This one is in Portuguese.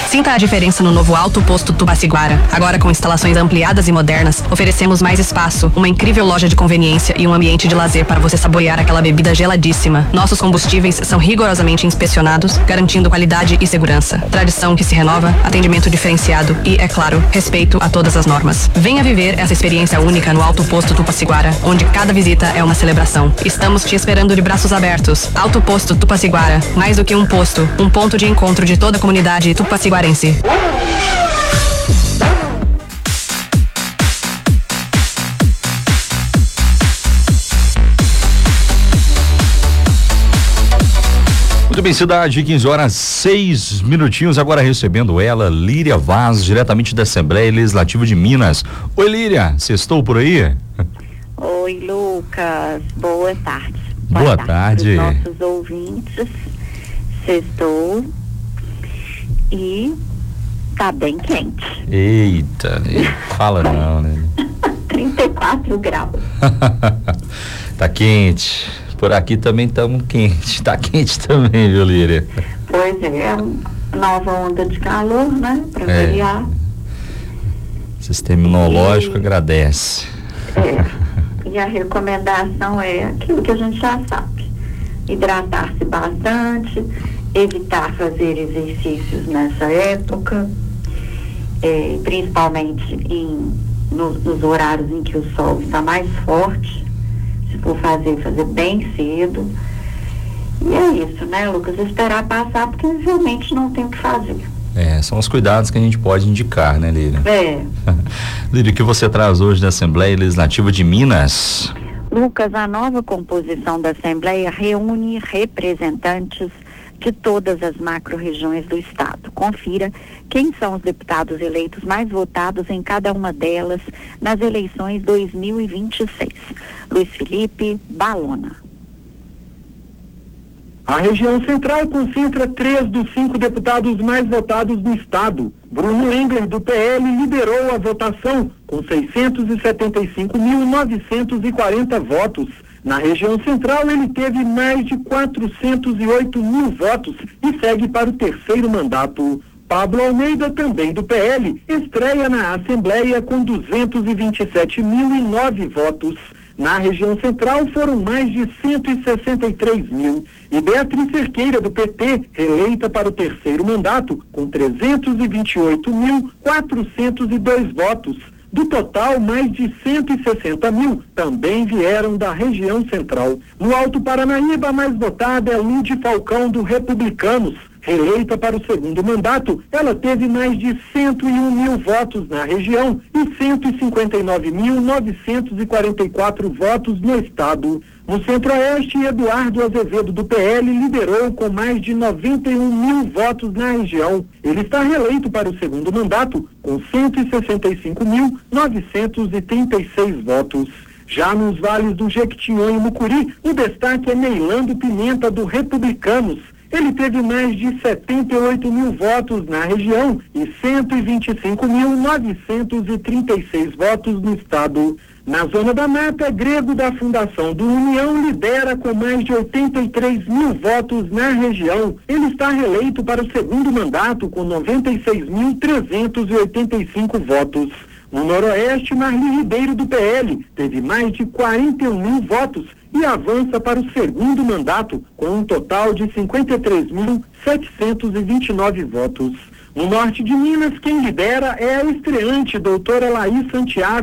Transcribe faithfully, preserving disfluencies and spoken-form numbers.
Sinta a diferença no novo Alto Posto Tupaciguara. Agora com instalações ampliadas e modernas, oferecemos mais espaço, uma incrível loja de conveniência e um ambiente de lazer para você saborear aquela bebida geladíssima. Nossos combustíveis são rigorosamente inspecionados, garantindo qualidade e segurança. Tradição que se renova, atendimento diferenciado e, é claro, respeito a todas as normas. Venha viver essa experiência única no Alto Posto Tupaciguara, onde cada visita é uma celebração. Estamos te esperando de braços abertos. Alto Posto Tupaciguara, mais do que um posto, um ponto de encontro de toda a comunidade tupaciguarense. Muito bem, cidade, quinze horas, seis minutinhos, agora recebendo ela, Líria Vaz, diretamente da Assembleia Legislativa de Minas. Oi, Líria, sextou por aí? Oi, Lucas, boa tarde. Boa, boa tarde. Para os nossos ouvintes, sextou e tá bem quente. Eita, fala não, né? trinta e quatro graus. Tá quente. Por aqui também estamos quente, tá quente também, viu, Líria? Pois é, é uma nova onda de calor, né, para é. variar. Sistema imunológico e... agradece. É, e a recomendação é aquilo que a gente já sabe, hidratar-se bastante, evitar fazer exercícios nessa época, é, principalmente em, no, nos horários em que o sol está mais forte. Se for fazer, fazer bem cedo. E é isso, né, Lucas? Esperar passar, porque realmente não tem o que fazer. É, são os cuidados que a gente pode indicar, né, Líria? É. Líria, o que você traz hoje da Assembleia Legislativa de Minas? Lucas, a nova composição da Assembleia reúne representantes de todas as macro-regiões do estado. Confira quem são os deputados eleitos mais votados em cada uma delas nas eleições dois mil e vinte e seis. Luiz Felipe Balona. A região central concentra três dos cinco deputados mais votados do estado. Bruno Engler, do P L, liderou a votação com seiscentos e setenta e cinco mil novecentos e quarenta votos. Na região central, ele teve mais de quatrocentos e oito mil votos e segue para o terceiro mandato. Pablo Almeida, também do P L, estreia na Assembleia com duzentos e vinte e sete mil e nove votos. Na região central foram mais de cento e sessenta e três mil. E Beatriz Cerqueira, do P T, reeleita para o terceiro mandato com trezentos e vinte e oito mil quatrocentos e dois votos. Do total, mais de cento e sessenta mil também vieram da região central. No Alto Paranaíba, a mais votada é Lude Falcão, do Republicanos. Reeleita para o segundo mandato, ela teve mais de cento e um mil votos na região e cento e cinquenta e nove mil novecentos e quarenta e quatro votos no estado. No Centro-Oeste, Eduardo Azevedo, do P L, liderou com mais de noventa e um mil votos na região. Ele está reeleito para o segundo mandato com cento e sessenta e cinco mil novecentos e trinta e seis votos. Já nos vales do Jequitinhonha e Mucuri, o destaque é Neilando Pimenta, do Republicanos. Ele teve mais de setenta e oito mil votos na região e cento e vinte e cinco mil novecentos e trinta e seis votos no estado. Na Zona da Mata, Grego, da Fundação do União, lidera com mais de oitenta e três mil votos na região. Ele está reeleito para o segundo mandato com noventa e seis mil trezentos e oitenta e cinco votos. No Noroeste, Marli Ribeiro, do P L, teve mais de quarenta e um mil votos e avança para o segundo mandato com um total de cinquenta e três mil setecentos e vinte e nove votos. No Norte de Minas, quem lidera é a estreante doutora Laís Santiago,